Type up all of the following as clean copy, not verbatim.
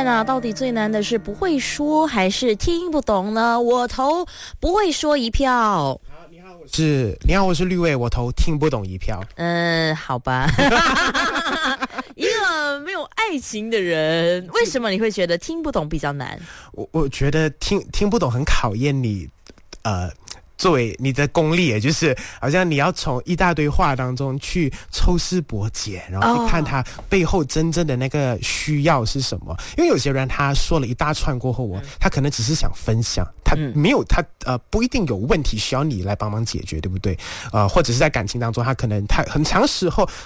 面啊，到底最难的是不会说还是听不懂呢？我投不会说一票。 你好，我是绿卫，我投听不懂一票。 好吧。一个没有爱情的人，为什么你会觉得听不懂比较难？ 我觉得听不懂很考验你，作为你的功力，也就是好像你要从一大堆话当中去抽丝剥茧，然后去看他背后真正的那个需要是什么。因为有些人他说了一大串过后，他可能只是想分享，他没有不一定有问题需要你来帮忙解决，对不对？或者是在感情当中，他可能很长的时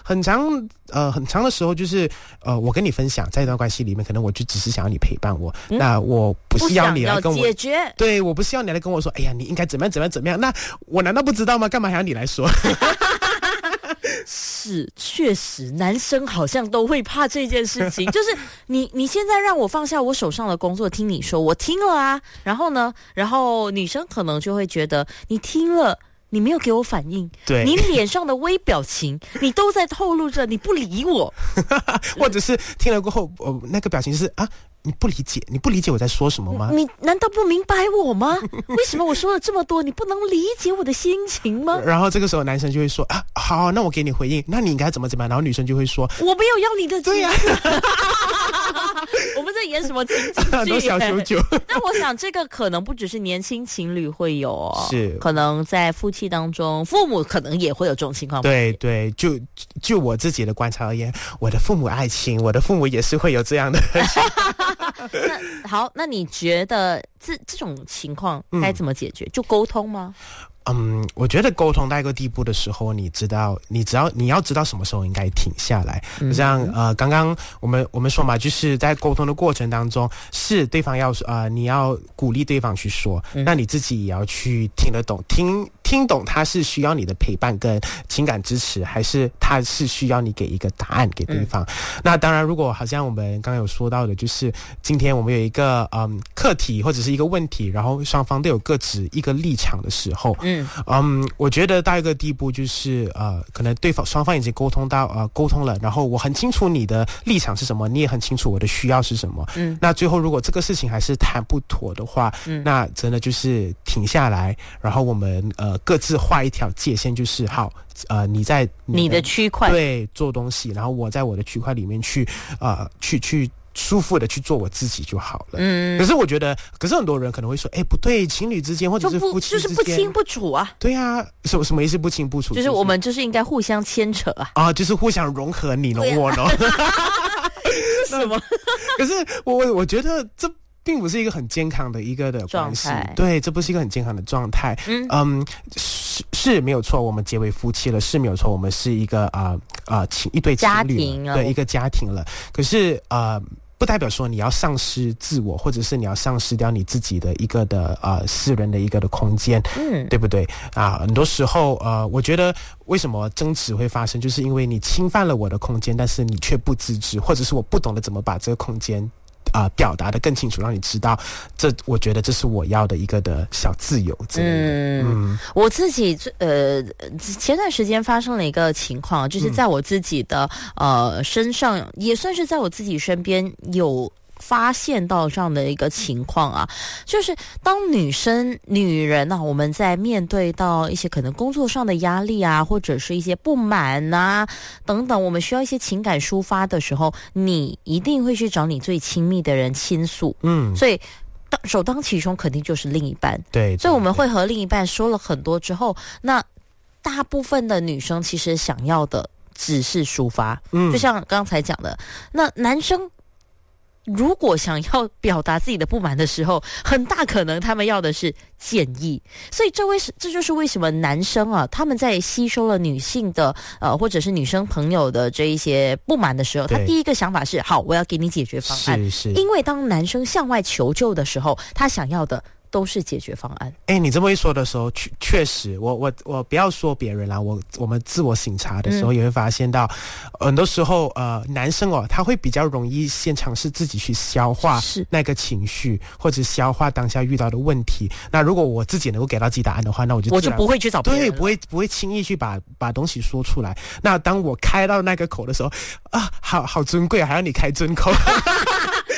候就是我跟你分享，在一段关系里面，可能我就只是想要你陪伴我，那我不是要你来跟我解决， 对，我不是要你来跟我说，哎呀，你应该怎么样。那我难道不知道吗？干嘛还要你来说？ 是，确实，男生好像都会怕这件事情。就是你现在让我放下我手上的工作，听你说，我听了啊。然后呢，女生可能就会觉得你听了，你没有给我反应， 对， 你脸上的微表情，你都在透露着你不理我， 或者是听了过后，那个表情是啊。你不理解我在说什么吗？ 你难道不明白我吗？为什么我说了这么多，你不能理解我的心情吗？ 然后这个时候男生就会说啊，好，那我给你回应，那你应该怎么样？然后女生就会说， 我没有要你的钱。 对呀、 我们在演什么情景剧？ 都小九九。 但我想这个可能不只是年轻情侣会有哦， 是可能在夫妻当中，父母可能也会有这种情况。 对，就我自己的观察而言，我的父母爱情，我的父母也是会有这样的。 那你觉得这种情况该怎么解决？就沟通吗？ 我觉得沟通到一个地步的时候，你要知道什么时候应该停下来。像刚刚我们说嘛，就是在沟通的过程当中，是对方要你要鼓励对方去说，那你自己也要去听得懂，听懂他是需要你的陪伴跟情感支持，还是他是需要你给一个答案给对方。那当然，如果好像我们刚刚有说到的，就是今天我们有一个课题或者是一个问题，然后双方都有各自一个立场的时候，我觉得到一个地步就是可能双方已经沟通了，然后我很清楚你的立场是什么，你也很清楚我的需要是什么。那最后如果这个事情还是谈不妥的话，那真的就是停下来，然后我们各自画一条界限，就是好，你在你的区块对做东西，然后我在我的区块里面去舒服的去做我自己就好了。可是很多人可能会说，不对，情侣之间或者是夫妻之间就是不清不楚啊。 对啊，什么意思不清不楚？ 就是我们就是应该互相牵扯啊。 就是互相融合，你侬我侬。 什么？ 可是我觉得这并不是一个很健康的一个的关系，对，这不是一个很健康的状态。是没有错，我们结为夫妻了，是没有错，我们是一个一对情侣了，对，一个家庭了。可是不代表说你要丧失自我，或者是你要丧失掉你自己的一个的私人的一个的空间，对不对很多时候我觉得为什么争执会发生，就是因为你侵犯了我的空间，但是你却不自知，或者是我不懂得怎么把这个空间表达得更清楚，让你知道，我觉得这是我要的一个的小自由之类的。 我自己前段时间发生了一个情况，就是在我自己的身上，也算是在我自己身边有发现到这样的一个情况啊，就是当女人啊，我们在面对到一些可能工作上的压力啊，或者是一些不满啊等等，我们需要一些情感抒发的时候，你一定会去找你最亲密的人倾诉。所以首当其冲肯定就是另一半。 对， 所以我们会和另一半说了很多之后，那大部分的女生其实想要的只是抒发。就像刚才讲的，那男生如果想要表达自己的不满的时候，很大可能他们要的是建议。所以这就是为什么男生啊，他们在吸收了女性的或者是女生朋友的这一些不满的时候，他第一个想法是好，我要给你解决方案。是因为当男生向外求救的时候，他想要的都是解决方案。 你这么一说的时候，确实，我不要说别人啦，我们自我省察的时候也会发现到，很多时候男生他会比较容易先尝试自己去消化那个情绪，或者消化当下遇到的问题。那如果我自己能够给到自己答案的话，那我就不会去找别人了， 对，不会轻易去把东西说出来。那当我开到那个口的时候好尊贵，还要你开尊口。 就是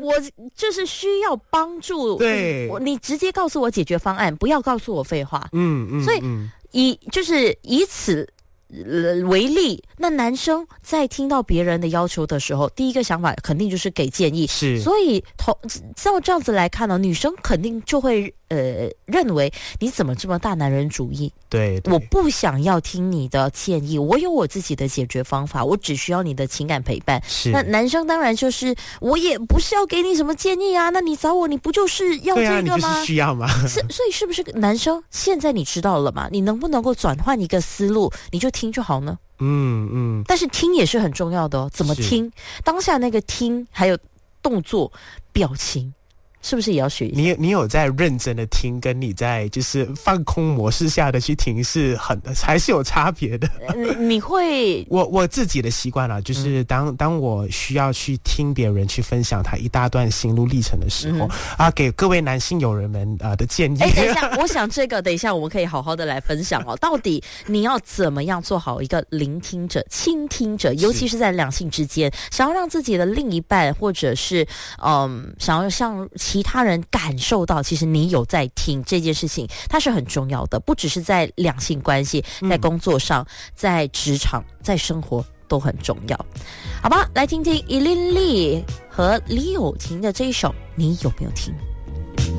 我就是需要帮助， 对， 你直接告诉我解决方案，不要告诉我废话。所以以此为例，那男生在听到别人的要求的时候，第一个想法肯定就是给建议， 是， 所以照这样子来看呢，女生肯定就会认为你怎么这么大男人主义？ 对， 我不想要听你的建议，我有我自己的解决方法，我只需要你的情感陪伴。 是， 那男生当然就是我也不是要给你什么建议啊，那你找我，你不就是要这个吗？ 对啊，你就是需要吗？ 所以是不是男生现在你知道了嘛？你能不能够转换一个思路，你就听就好呢？但是听也是很重要的哦，怎么听？当下那个听，还有动作、表情。是不是也要学一下？ 你有在认真的听，跟你在就是放空模式下的去听还是有差别的。 你会我自己的习惯啦，就是当我需要去听别人去分享他一大段心路历程的时候给各位男性友人们的建议。 等一下，我想等一下我们可以好好的来分享哦。到底你要怎么样做好一个聆听者、倾听者，尤其是在两性之间，想要让自己的另一半或者是想要像其他人感受到其实你有在听这件事情，它是很重要的，不只是在两性关系，在工作上，在职场，在生活都很重要。好吧，来听听伊琳丽和李友廷的这一首，你有没有听？